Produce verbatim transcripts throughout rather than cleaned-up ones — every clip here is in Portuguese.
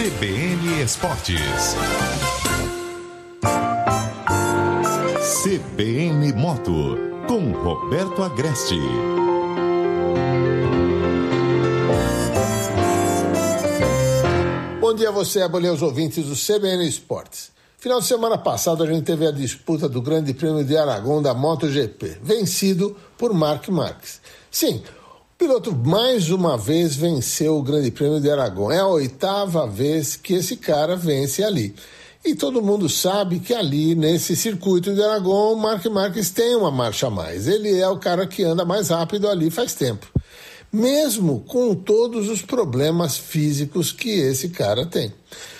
C B N Esportes. C B N Moto, com Roberto Agreste. Bom dia a você, bom dia aos ouvintes do C B N Esportes. Final de semana passado a gente teve a disputa do Grande Prêmio de Aragão da MotoGP, vencido por Marc Marquez. Sim, o piloto mais uma vez venceu o Grande Prêmio de Aragão. É a oitava vez que esse cara vence ali. E todo mundo sabe que ali, nesse circuito de Aragão, o Marc Marquez tem uma marcha a mais. Ele é o cara que anda mais rápido ali faz tempo. Mesmo com todos os problemas físicos que esse cara tem.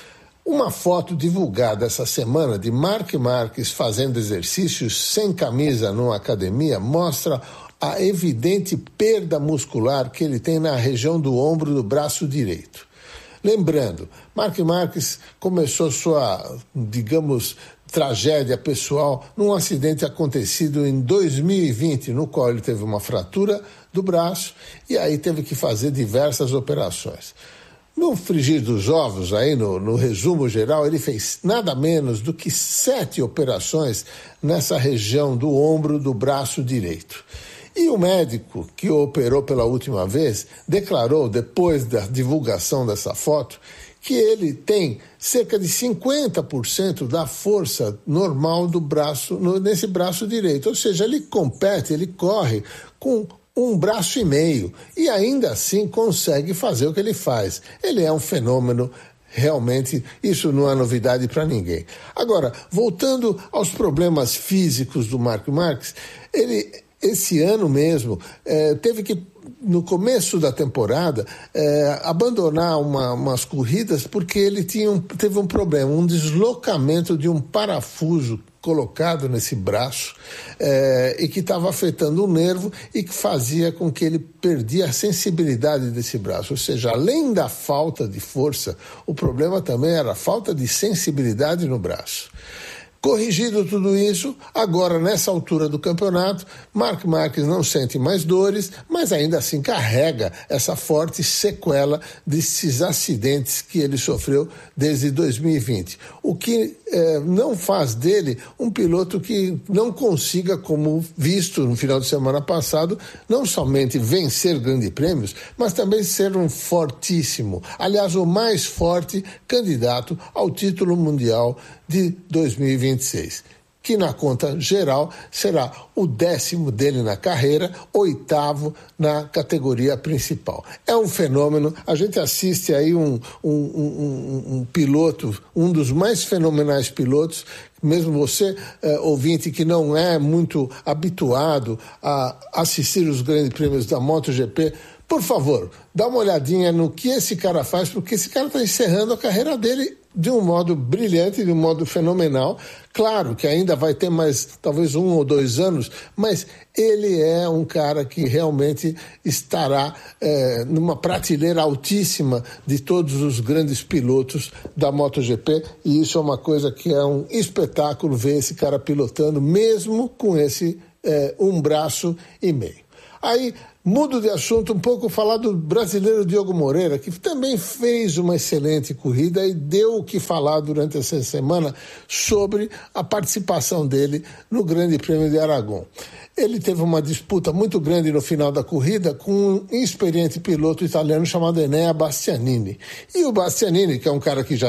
Uma foto divulgada essa semana de Marc Marquez fazendo exercícios sem camisa numa academia mostra a evidente perda muscular que ele tem na região do ombro do braço direito. Lembrando, Marc Marquez começou sua, digamos, tragédia pessoal num acidente acontecido em dois mil e vinte, no qual ele teve uma fratura do braço e aí teve que fazer diversas operações. No frigir dos ovos, aí no, no resumo geral, ele fez nada menos do que sete operações nessa região do ombro do braço direito. E o médico que o operou pela última vez declarou, depois da divulgação dessa foto, que ele tem cerca de cinquenta por cento da força normal do braço, no, nesse braço direito. Ou seja, ele compete, ele corre com um braço e meio e ainda assim consegue fazer o que ele faz. Ele é um fenômeno. Realmente, isso não é novidade para ninguém. Agora, voltando aos problemas físicos do Marc Marquez, ele, esse ano mesmo, eh, teve que, no começo da temporada, eh, abandonar uma, umas corridas porque ele tinha um, teve um problema, um deslocamento de um parafuso colocado nesse braço eh, e que estava afetando o nervo e que fazia com que ele perdia a sensibilidade desse braço. Ou seja, além da falta de força, o problema também era a falta de sensibilidade no braço. Corrigido tudo isso, agora nessa altura do campeonato, Marc Marquez não sente mais dores, mas ainda assim carrega essa forte sequela desses acidentes que ele sofreu desde dois mil e vinte. O que eh, não faz dele um piloto que não consiga, como visto no final de semana passado, não somente vencer grandes prêmios, mas também ser um fortíssimo, aliás, o mais forte candidato ao título mundial de dois mil e vinte e seis, que na conta geral será o décimo dele na carreira, oitavo na categoria principal. É um fenômeno, a gente assiste aí um, um, um, um piloto, um dos mais fenomenais pilotos, mesmo você, eh, ouvinte, que não é muito habituado a assistir os grandes prêmios da MotoGP, por favor, dá uma olhadinha no que esse cara faz, porque esse cara está encerrando a carreira dele de um modo brilhante, de um modo fenomenal. Claro que ainda vai ter mais, talvez um ou dois anos, mas ele é um cara que realmente estará é, numa prateleira altíssima de todos os grandes pilotos da MotoGP, e isso é uma coisa que é um espetáculo ver esse cara pilotando, mesmo com esse é, um braço e meio. Aí, mudo de assunto um pouco, falar do brasileiro Diogo Moreira, que também fez uma excelente corrida e deu o que falar durante essa semana sobre a participação dele no Grande Prêmio de Aragão. Ele teve uma disputa muito grande no final da corrida com um experiente piloto italiano chamado Enea Bastianini. E o Bastianini, que é um cara que já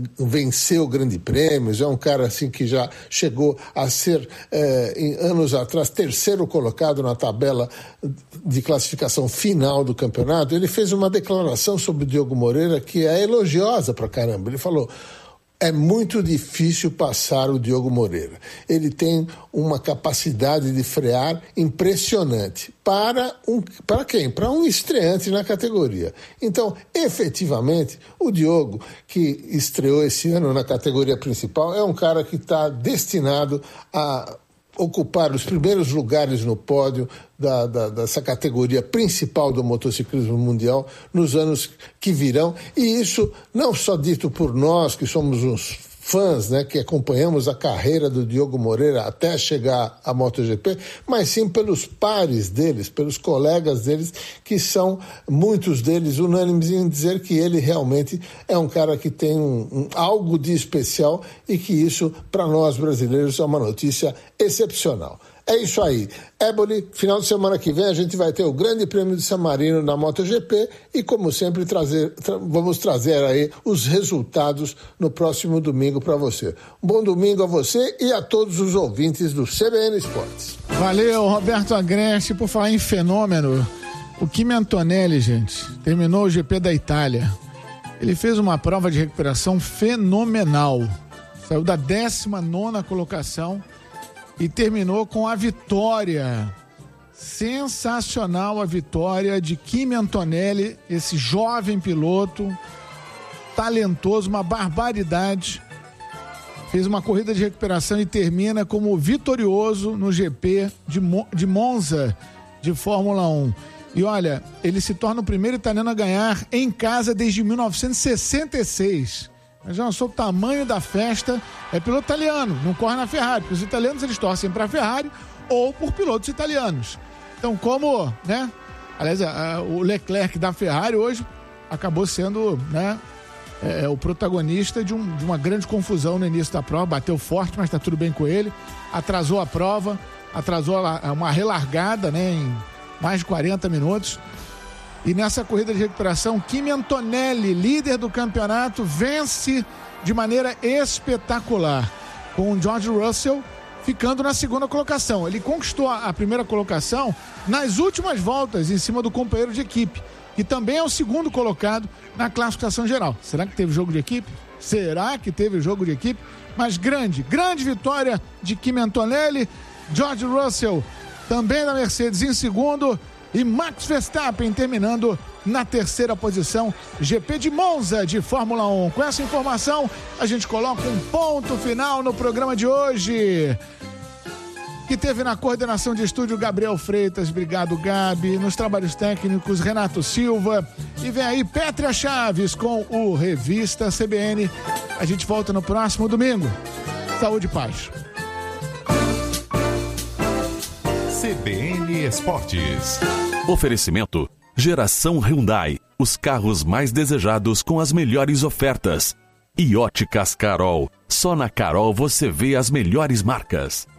venceu grandes prêmios, é um cara assim que já chegou a ser, eh, em anos atrás, terceiro colocado na tabela de classificação final do campeonato, ele fez uma declaração sobre o Diogo Moreira que é elogiosa pra caramba. Ele falou: é muito difícil passar o Diogo Moreira. Ele tem uma capacidade de frear impressionante. Para, um, para quem? Para um estreante na categoria. Então, efetivamente, o Diogo, que estreou esse ano na categoria principal, é um cara que está destinado a ocupar os primeiros lugares no pódio da, da, dessa categoria principal do motociclismo mundial nos anos que virão, e isso não só dito por nós, que somos uns fãs, né, que acompanhamos a carreira do Diogo Moreira até chegar à MotoGP, mas sim pelos pares deles, pelos colegas deles, que são, muitos deles, unânimes em dizer que ele realmente é um cara que tem um, um, algo de especial e que isso, para nós brasileiros, é uma notícia excepcional. É isso aí. Éboli, final de semana que vem a gente vai ter o Grande Prêmio de San Marino na MotoGP e, como sempre, trazer, tra- vamos trazer aí os resultados no próximo domingo para você. Um bom domingo a você e a todos os ouvintes do C B N Esportes. Valeu, Roberto Agreste. Por falar em fenômeno, o Kimi Antonelli, gente, terminou o G P da Itália. Ele fez uma prova de recuperação fenomenal. Saiu da décima nona colocação e terminou com a vitória. Sensacional a vitória de Kimi Antonelli, esse jovem piloto, talentoso, uma barbaridade. Fez uma corrida de recuperação e termina como vitorioso no G P de, Mo- de Monza de Fórmula um. E olha, ele se torna o primeiro italiano a ganhar em casa desde mil novecentos e sessenta e seis. Mas já não sou o tamanho da festa. É piloto italiano, não corre na Ferrari, porque os italianos eles torcem para a Ferrari ou por pilotos italianos. Então, como, né? Aliás, a, a, o Leclerc da Ferrari hoje acabou sendo, né, é, o protagonista de, um, de uma grande confusão no início da prova. Bateu forte, mas está tudo bem com ele. Atrasou a prova, atrasou a, uma relargada, né, em mais de quarenta minutos. E nessa corrida de recuperação, Kimi Antonelli, líder do campeonato, vence de maneira espetacular, com o George Russell ficando na segunda colocação. Ele conquistou a primeira colocação nas últimas voltas, em cima do companheiro de equipe, que também é o segundo colocado na classificação geral. Será que teve jogo de equipe? Será que teve jogo de equipe? Mas grande, grande vitória de Kimi Antonelli, George Russell também da Mercedes em segundo, e Max Verstappen terminando na terceira posição. G P de Monza de Fórmula um. Com essa informação, a gente coloca um ponto final no programa de hoje, que teve na coordenação de estúdio Gabriel Freitas, obrigado Gabi, nos trabalhos técnicos Renato Silva, e vem aí Pétria Chaves com o Revista C B N. A gente volta no próximo domingo. Saúde e paz. C B N Esportes. Oferecimento Geração Hyundai, os carros mais desejados com as melhores ofertas. E Óticas Carol, só na Carol você vê as melhores marcas.